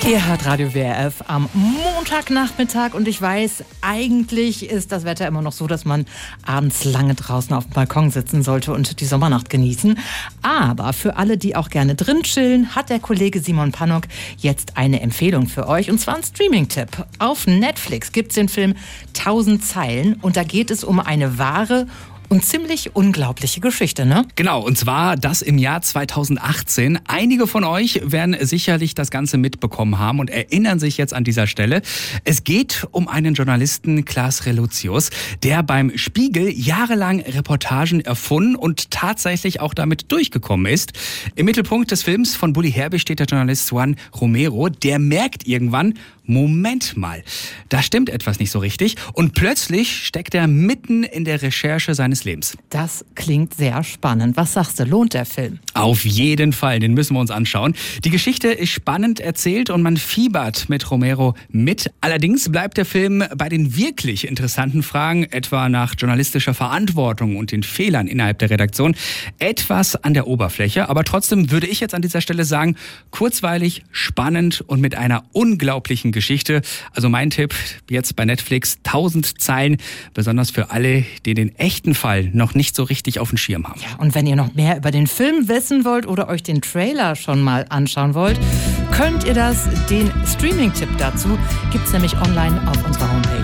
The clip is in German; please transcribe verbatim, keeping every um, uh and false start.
Ihr hört Radio W R F am Montagnachmittag und ich weiß, eigentlich ist das Wetter immer noch so, dass man abends lange draußen auf dem Balkon sitzen sollte und die Sommernacht genießen. Aber für alle, die auch gerne drin chillen, hat der Kollege Simon Pannock jetzt eine Empfehlung für euch und zwar ein Streaming-Tipp. Auf Netflix gibt es den Film tausend Zeilen und da geht es um eine wahre und ziemlich unglaubliche Geschichte, ne? Genau, und zwar das im Jahr zweitausendachtzehn. Einige von euch werden sicherlich das Ganze mitbekommen haben und erinnern sich jetzt an dieser Stelle. Es geht um einen Journalisten, Klaas Relotius, der beim Spiegel jahrelang Reportagen erfunden und tatsächlich auch damit durchgekommen ist. Im Mittelpunkt des Films von Bully Herbig steht der Journalist Juan Romero. Der merkt irgendwann, Moment mal, da stimmt etwas nicht so richtig. Und plötzlich steckt er mitten in der Recherche seines Lebens. Das klingt sehr spannend. Was sagst du, lohnt der Film? Auf jeden Fall, den müssen wir uns anschauen. Die Geschichte ist spannend erzählt und man fiebert mit Romero mit. Allerdings bleibt der Film bei den wirklich interessanten Fragen, etwa nach journalistischer Verantwortung und den Fehlern innerhalb der Redaktion, etwas an der Oberfläche. Aber trotzdem würde ich jetzt an dieser Stelle sagen, kurzweilig, spannend und mit einer unglaublichen Geschichte. Also mein Tipp jetzt bei Netflix, tausend Zeilen, besonders für alle, die den echten Fall noch nicht so richtig auf dem Schirm haben. Ja, und wenn ihr noch mehr über den Film wissen wollt oder euch den Trailer schon mal anschauen wollt, könnt ihr das. Den Streaming-Tipp dazu gibt's nämlich online auf unserer Homepage.